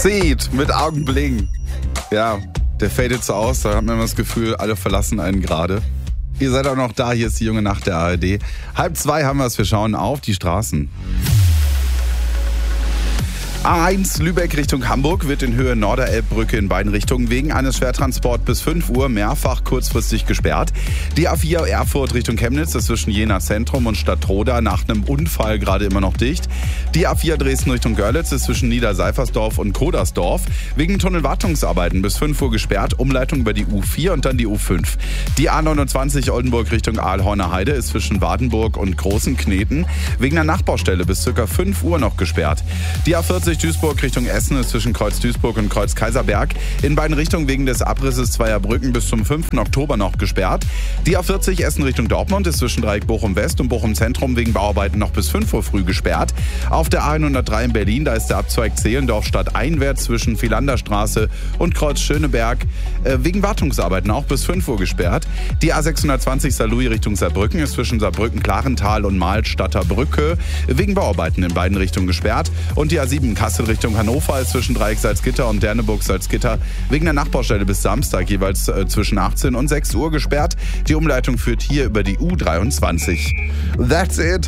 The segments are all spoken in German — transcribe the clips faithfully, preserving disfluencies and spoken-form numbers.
Seed mit Augenbling. Ja, der fadet so aus, da hat man immer das Gefühl, alle verlassen einen gerade. Ihr seid auch noch da, hier ist die junge Nacht der A R D. Halb zwei haben wir es, wir schauen auf die Straßen. A eins Lübeck Richtung Hamburg wird in Höhe Norderelbbrücke in beiden Richtungen wegen eines Schwertransports bis fünf Uhr mehrfach kurzfristig gesperrt. Die A vier Erfurt Richtung Chemnitz ist zwischen Jena Zentrum und Stadtroda nach einem Unfall gerade immer noch dicht. Die A vier Dresden Richtung Görlitz ist zwischen Niederseifersdorf und Kodersdorf wegen Tunnelwartungsarbeiten bis fünf Uhr gesperrt. Umleitung über die U vier und dann die U fünf. Die A neunundzwanzig Oldenburg Richtung Aalhorner Heide ist zwischen Wardenburg und Großen Kneten wegen einer Nachbaustelle bis ca. fünf Uhr noch gesperrt. Die A vierzig Duisburg Richtung Essen ist zwischen Kreuz Duisburg und Kreuz Kaiserberg in beiden Richtungen wegen des Abrisses zweier Brücken bis zum fünften Oktober noch gesperrt. Die A vierzig Essen Richtung Dortmund ist zwischen Dreieck Bochum West und Bochum Zentrum wegen Bauarbeiten noch bis fünf Uhr früh gesperrt. Auf der A hundertdrei in Berlin, da ist der Abzweig Zehlendorf stadteinwärts zwischen Philanderstraße und Kreuz Schöneberg äh, wegen Wartungsarbeiten auch bis fünf Uhr gesperrt. Die A sechshundertzwanzig Saarlouis Richtung Saarbrücken ist zwischen Saarbrücken-Klarental und Mahlstadter Brücke wegen Bauarbeiten in beiden Richtungen gesperrt. Und die A sieben Kassel Richtung Hannover ist zwischen Dreieck Salzgitter und Derneburg Salzgitter wegen der Nachbaustelle bis Samstag jeweils äh, zwischen achtzehn und sechs Uhr gesperrt. Die Umleitung führt hier über die U dreiundzwanzig. That's it.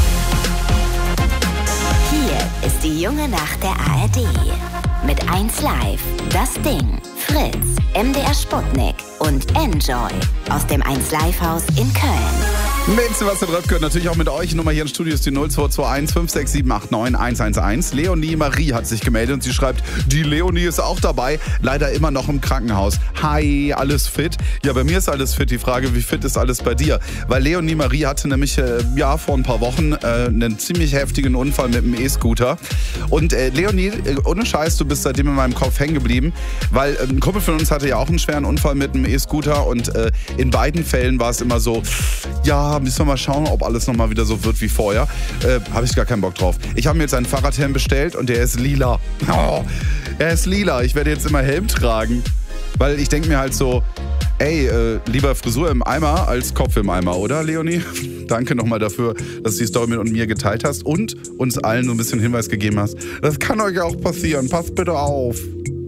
Hier ist die junge Nacht der A R D. Mit eins Live, Das Ding, Fritz, M D R Sputnik und Enjoy aus dem eins Live Haus in Köln. Mit Sebastian Röpke, natürlich auch mit euch. Nummer hier im Studio ist die null zwei zwei eins fünf sechs sieben acht neun eins eins eins. Leonie Marie hat sich gemeldet und sie schreibt, die Leonie ist auch dabei, leider immer noch im Krankenhaus. Hi, alles fit? Ja, bei mir ist alles fit. Die Frage, wie fit ist alles bei dir? Weil Leonie Marie hatte nämlich äh, ja vor ein paar Wochen äh, einen ziemlich heftigen Unfall mit dem E-Scooter. Und äh, Leonie, äh, ohne Scheiß, du bist seitdem in meinem Kopf hängen geblieben, weil äh, ein Kumpel von uns hatte ja auch einen schweren Unfall mit einem E-Scooter und äh, in beiden Fällen war es immer so, ja, müssen wir mal schauen, ob alles nochmal wieder so wird wie vorher. Äh, habe ich gar keinen Bock drauf. Ich habe mir jetzt einen Fahrradhelm bestellt und der ist lila. Oh, er ist lila. Ich werde jetzt immer Helm tragen. Weil ich denke mir halt so, ey, äh, lieber Frisur im Eimer als Kopf im Eimer, oder Leonie? Danke nochmal dafür, dass du die Story mit mir geteilt hast und uns allen so ein bisschen Hinweis gegeben hast. Das kann euch auch passieren. Passt bitte auf.